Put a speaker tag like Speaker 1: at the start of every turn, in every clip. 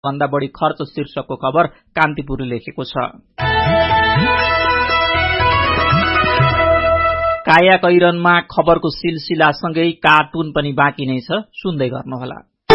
Speaker 1: भन्दा बढी खर्च शीर्षकको खबर कान्तिपुरले लेखेको छ। काया कैरनमा खबरको सिलसिलासँगै कार्टुन पनि बाँकी नै छ, सुन्दै गर्नुहोला।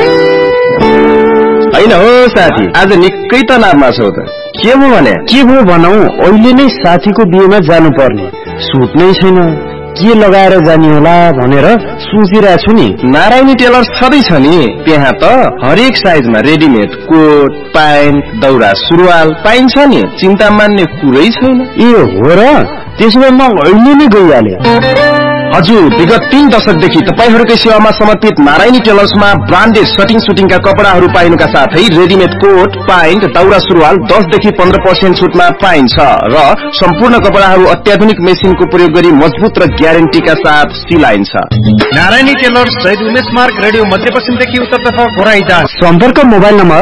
Speaker 2: हैन हो साथी, आज निकै तनावमा छौ त। के भयो भने?
Speaker 3: के भयो भनौ, अहिले नै साथीको बिहेमा जानु पर्ने, सुट नै छैन, के लगाएर जाने होला भनेर सोचिरहेको छु नि।
Speaker 2: नारायणी टेलर्स छँदैछ नि, त्यहाँ त हरेक साइजमा रेडिमेड कोट, प्यान्ट, दौरा सुरुवाल पाइन्छ नि, चिन्ता मान्ने कुरै छैन।
Speaker 3: ए हो र, त्यसो भए म अहिले नै गइहाले।
Speaker 2: हजुर, विगत 3 दशकदेखि तपाईहरुकै सेवामा समर्पित नारायणी टेलर्समा ब्रान्डेड सटिङ सुटिङका कपडाहरू पाइनुका साथै रेडिमेड कोट, प्यान्ट, दौरा सुरुवाल 10 देखि 15% छुटमा पाइन्छ र सम्पूर्ण कपडाहरू अत्याधुनिक मेसिनको प्रयोग गरी मजबुत र ग्यारेन्टीका साथ सिलाइन्छ।
Speaker 4: नारायणी टेलर्स शहीद उमेश मार्ग, रेडियो मध्यपश्चिमदेखि उत्तरतर्फ घोराइटा।
Speaker 3: सम्पर्क मोबाइल नम्बर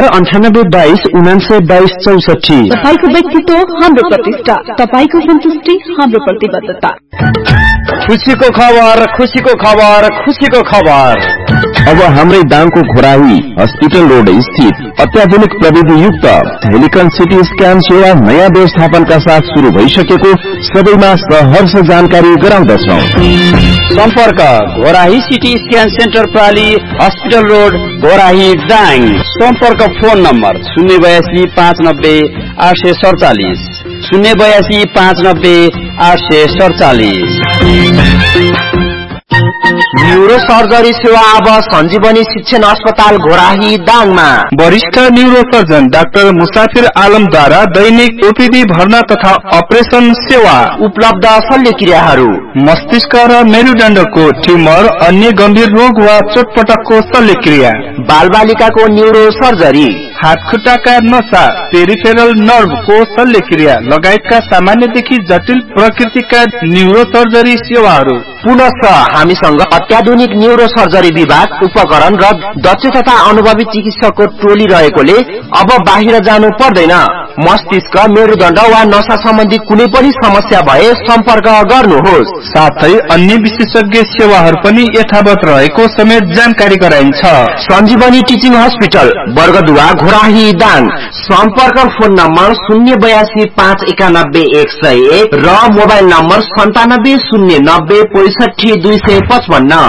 Speaker 3: 9822
Speaker 5: तपाईको व्यक्तित्व हाम्रो प्रतिष्ठा, तपाईको सन्तुष्टि हाम्रो प्रतिबद्धता।
Speaker 2: खुशीको खबर, खुशीको खबर, खुशीको खबर।
Speaker 3: अब हाम्रै दाङको घोराही हस्पिटल रोड स्थित अत्याधुनिक प्रविधि युक्त हेलिकन सिटी स्क्यान सेवा नयाँ व्यवस्थापनका साथ शुरू भइसकेको सबैमा सहर्ष जानकारी गराउँदछौं।
Speaker 6: सम्पर्क Ghorahi CT scan centre प्राली, hospital road, Ghorahi, Dang. सम्पर्क फोन नम्बर 082 590 847 082 590 847।
Speaker 7: न्यूरो सर्जरी सेवा अब सञ्जीवनी शिक्षण अस्पताल घोराही, दाङमा।
Speaker 4: वरिष्ठ न्यूरो सर्जन डाक्टर मुसाफिर आलमद्वारा दैनिक ओपीडी भर्ना तथा अपरेसन सेवा
Speaker 7: उपलब्ध। शल्यक्रियाहरू
Speaker 4: मस्तिष्क र मेरुदण्डको ट्युमर, अन्य गम्भीर रोग वा चोटपटकको शल्यक्रिया,
Speaker 7: बालबालिकाको न्यूरो सर्जरी,
Speaker 4: हातखुट्टाका नसा, पेरिफेरल नर्भको शल्यक्रिया लगायतका सामान्यदेखि जटिल प्रकृतिका न्यूरो सर्जरी सेवाहरू।
Speaker 7: पुनश्च हामीसँग अत्याधुनिक न्यूरो सर्जरी विभाग, उपकरण र दक्ष तथा अनुभवी चिकित्सकको टोली रहेकोले अब बाहिर जानु पर्दैन। मस्तिष्क, मेरुदण्ड वा नसा सम्बन्धी कुनै पनि समस्या भए सम्पर्क गर्नुहोस्।
Speaker 4: साथै अन्य विशेषज्ञ सेवाहरू पनि यथावत रहेको समेत जानकारी गराइन्छ।
Speaker 7: सञ्जीवनी टिचिङ हस्पिटल, बर्गदुवा, घोराही, दाङ। सम्पर्क फोन नम्बर 082 591 101 र मोबाइल नम्बर 97 090 65 255।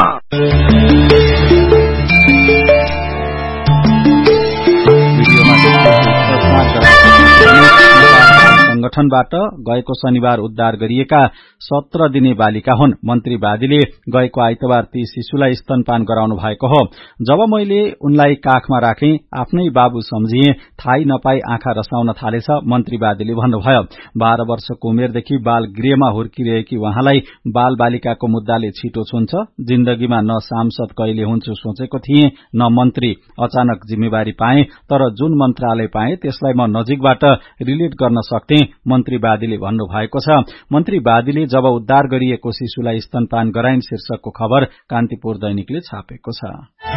Speaker 8: संगठनबाट गएको शनिबार उद्धार गरिएका 17 दिने बालिका हुन्। मन्त्री वादीले गएको आइतबार ती शिशुलाई स्तनपान गराउनु भएको हो। जब मैले उनलाई काखमा राखे, आफ्नै बाबु सम्झिए, थाहै नपाई आँखा रसाउन थालेछ, मन्त्री वादीले भन्नुभयो। 12 वर्षको उमेरदेखि बाल गृहमा हुर्किरहेकी उहाँलाई बाल बालिकाको मुद्दाले छिटो छुन्छ। जिन्दगीमा न सांसद कहिले हुन्छु सोचेको थिएँ, न मन्त्री। अचानक जिम्मेवारी पाएँ, तर जुन मन्त्रालय पाएँ त्यसलाई म नजिकबाट रिलेट गर्न सक्थें, मन्त्री वादीले भन्नुभएको छ। मन्त्री वादीले जब उद्धार गरिएको शिशुलाई स्तनपान गराइन् शीर्षकको खबर कान्तिपुर दैनिकले छापेको छ।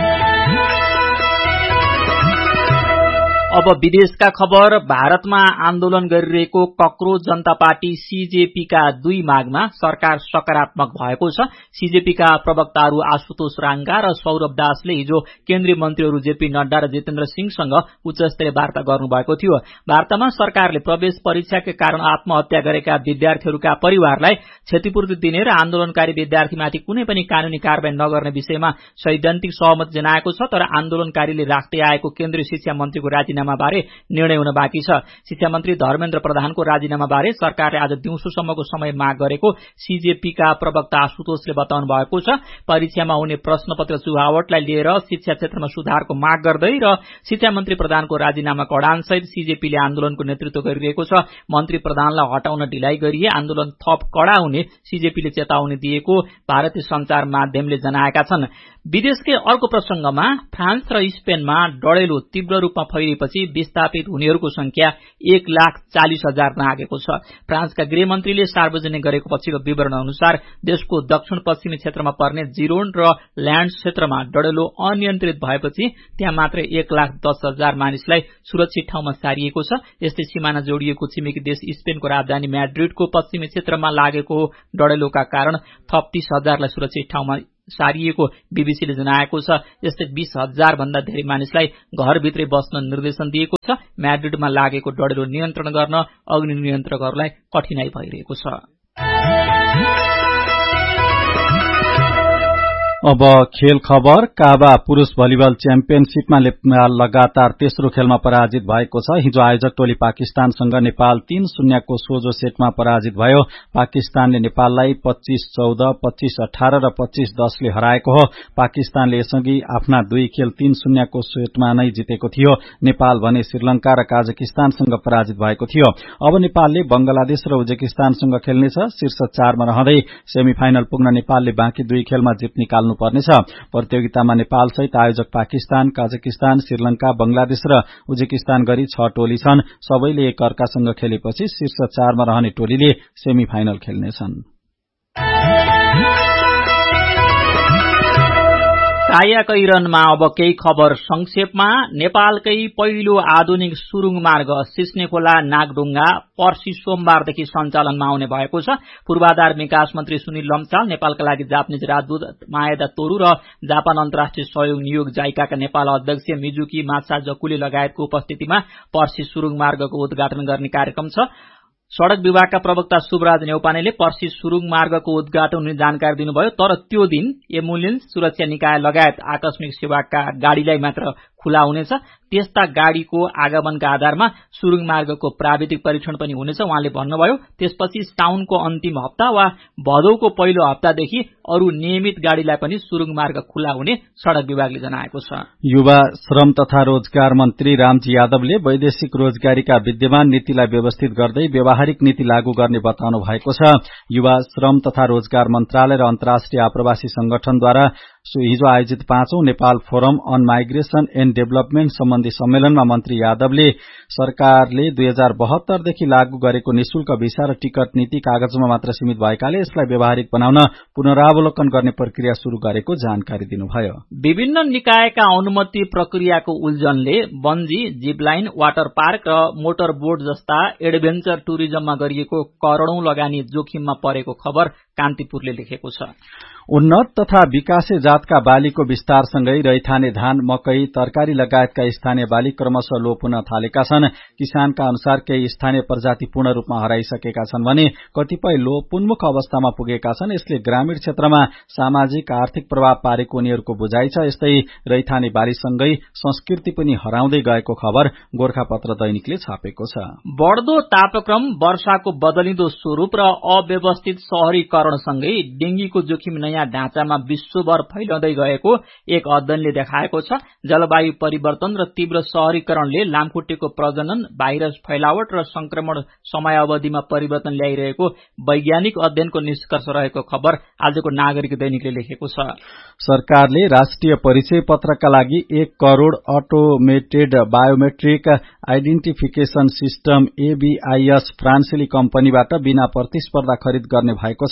Speaker 1: अब विदेशका खबर। भारतमा आन्दोलन गरिरहेको कक्रोच जनता पार्टी सीजेपीका 2 मागमा सरकार सकारात्मक भएको छ। सीजेपीका प्रवक्ताहरू आशुतोष राङ्गा र सौरभ दासले हिजो केन्द्रीय मन्त्रीहरू जेपी नड्डा र जितेन्द्र सिंहसँग उच्चस्तरीय वार्ता गर्नुभएको थियो। वार्तामा सरकारले प्रवेश परीक्षाकै कारण आत्महत्या गरेका विद्यार्थीहरूका परिवारलाई क्षतिपूर्ति दिने र आन्दोलनकारी विद्यार्थीमाथि कुनै पनि कानूनी कारबाही नगर्ने विषयमा सैद्धान्तिक सहमति जनाएको छ। तर आन्दोलनकारीले राख्दै आएको केन्द्रीय शिक्षा मन्त्रीको राजीनामा बारे निर्णय हुन बाँकी छ। शिक्षा मन्त्री धर्मेन्द्र प्रधानको राजीनामा बारे सरकारले आज दिउँसोसम्मको समय माग गरेको सीजेपीका प्रवक्ता आशुतोषले बताउनु भएको छ। परीक्षामा हुने प्रश्नपत्र चुहावटलाई लिएर शिक्षा क्षेत्रमा सुधारको माग गर्दै र शिक्षा मन्त्री प्रधानको राजीनामाको अडानसहित सीजेपीले आन्दोलनको नेतृत्व गरिरहेको छ। मन्त्री प्रधानलाई हटाउन ढिलाइ गरिए आन्दोलन थप कड़ा हुने सीजेपीले चेतावनी दिएको भारतीय संचार माध्यमले जनाएका छन्। विदेशकै अर्को प्रसंगमा फ्रान्स र स्पेनमा डढेलो तीव्र रूपमा फैलिएपछि विस्थापित हुनेहरूको संख्या 1,40,000 नागेको छ। फ्रान्सका गृहमन्त्रीले सार्वजनिक गरेको पछिल्लो विवरण अनुसार देशको दक्षिण पश्चिमी क्षेत्रमा पर्ने जिरोन र ल्यान्ड्स क्षेत्रमा डढेलो अनियन्त्रित भएपछि त्यहाँ मात्र 1,10,000 मानिसलाई सुरक्षित ठाउँमा सारिएको छ। यस्तै सीमाना जोडिएको छिमेकी देश स्पेनको राजधानी म्याड्रिडको पश्चिमी क्षेत्रमा लागेको डढेलोका कारण थप 30,000लाई सुरक्षित ठाउँमा सारिएको बीबीसीले जनाएको छ। यस्तै 20,000 भन्दा धेरै मानिसलाई घरभित्रै बस्न निर्देशन दिएको छ। म्याड्रिडमा लागेको डढेलो नियन्त्रण गर्न अग्नि नियन्त्रकहरूलाई कठिनाई भइरहेको छ।
Speaker 8: अब खेल खबर। काबा पुरुष भलिबल च्याम्पियनशीपमा नेपाल लगातार तेस्रो खेलमा पराजित भएको छ। हिजो आयोजक टोली पाकिस्तानसँग नेपाल 3-0 को सोझो सेटमा पराजित भयो। पाकिस्तानले नेपाललाई 25-14, 25-18 र 25-10 ले हराएको हो। पाकिस्तानले यसअघि आफ्ना 2 खेल 3-0 को सेटमा नै जितेको थियो। नेपाल भने श्रीलंका र काजाकिस्तानसँग पराजित भएको थियो। अब नेपालले बंगलादेश र उज्बेकिस्तानसँग खेल्नेछ। शीर्ष 4 मा रहँदै सेमिफाइनल पुग्न नेपालले बाँकी 2 खेलमा जित निकाल्नु पर्नेछ। प्रतियोगितामा नेपाल सहित आयोजक पाकिस्तान, काजाकिस्तान, श्रीलंका, बंगलादेश र उज्बेकिस्तान गरी 6 टोली छन्। सबैले एक अर्कासँग खेलेपछि शीर्ष 4 मा रहने टोलीले सेमिफाइनल खेल्नेछन्।
Speaker 1: कायाकैरनमा अब केही खबर संक्षेपमा। नेपालकै पहिलो आधुनिक सुरुङ मार्ग सिस्नेखोला नागढुङ्गा पर्सि सोमबारदेखि सञ्चालनमा आउने भएको छ। पूर्वाधार विकास मन्त्री सुनिल लम्साल, नेपालका लागि जापानिज राजदूत माएदा तोरू र जापान अन्तर्राष्ट्रिय सहयोग नियोग जाइकाका नेपाल अध्यक्ष मिजुकी मात्साजकुले लगायतको उपस्थितिमा पर्सि सुरुङ मार्गको उद्घाटन गर्ने कार्यक्रम छ। सड़क विभागका प्रवक्ता शुभराज नेउपानेले पर्सि सुरुङ मार्गको उद्घाटन हुने जानकारी दिनुभयो। तर त्यो दिन एम्बुलेन्स, सुरक्षा निकाय लगायत आकस्मिक सेवाका गाड़ीलाई मात्र खुला हुनेछ। त्यस्ता गाड़ीको आगमनका आधारमा सुरुङ मार्गको प्राविधिक परीक्षण पनि हुनेछ उहाँले भन्नुभयो। त्यसपछि साउनको अन्तिम हप्ता वा भदौको पहिलो हप्तादेखि अरू नियमित गाड़ीलाई पनि सुरुङ मार्ग खुला हुने सड़क विभागले जनाएको छ।
Speaker 8: युवा श्रम तथा रोजगार मन्त्री रामजी यादवले वैदेशिक रोजगारीका विद्यमान नीतिलाई व्यवस्थित गर्दै व्यावहारिक नीति लागू गर्ने बताउनु भएको छ। युवा श्रम तथा रोजगार मन्त्रालय र अन्तर्राष्ट्रिय आप्रवासी संगठनद्वारा हिजो आयोजित 5औं Nepal forum on migration and development सम्बन्धी सम्मेलनमा मन्त्री यादवले सरकारले 2072 देखि लागू गरेको निशुल्क भिसा र टिकट नीति कागजमा मात्र सीमित भएकाले यसलाई व्यावहारिक बनाउन पुनरावलोकन गर्ने प्रक्रिया शुरू गरेको जानकारी दिनुभयो।
Speaker 1: विभिन्न निकायका अनुमति प्रक्रियाको उल्झनले बन्जी, जिपलाइन, वाटर पार्क र मोटर बोट जस्ता एडभेन्चर टुरिज्ममा गरिएको करोड़ौं लगानी जोखिममा परेको खबर कान्तिपुरले लेखेको छ।
Speaker 8: उन्नत तथा विकासे जातका बालीको विस्तारसँगै रैथाने धान, मकै, तरकारी लगायतका स्थानीय बाली क्रमशः लोप हुन थालेका छन्। किसानका अनुसार केही स्थानीय प्रजाति पूर्ण रूपमा हराइसकेका छन् भने कतिपय लोपोन्मुख अवस्थामा पुगेका छन्। यसले ग्रामीण क्षेत्रमा सामाजिक आर्थिक प्रभाव पारेको उनीहरूको बुझाइ छ। यस्तै रैथाने बालीसँगै संस्कृति पनि हराउँदै गएको खबर गोरखापत्र दैनिकले छापेको छ।
Speaker 1: बढ्दो तापक्रम, वर्षाको बदलिँदो स्वरूप र अव्यवस्थित शहरीकरणसँगै डेंगीको जोखिम नयाँ ढाँचामा विश्वभर फैलदै गएको एक अध्ययनले देखाएको छ। जलवायु परिवर्तन र तीव्र शहरीकरणले लामखुट्टेको प्रजनन, भाइरस फैलावट र संक्रमण समयावधिमा परिवर्तन ल्याइरहेको वैज्ञानिक अध्ययनको निष्कर्ष रहेको खबर आजको नागरिक दैनिकले लेखेको छ।
Speaker 8: सरकारले राष्ट्रिय परिचय पत्रका लागि 1 crore automated biometric identification system ABIS फ्रान्सेली कम्पनीबाट बिना प्रतिस्पर्धा खरिद गर्ने भएको छ।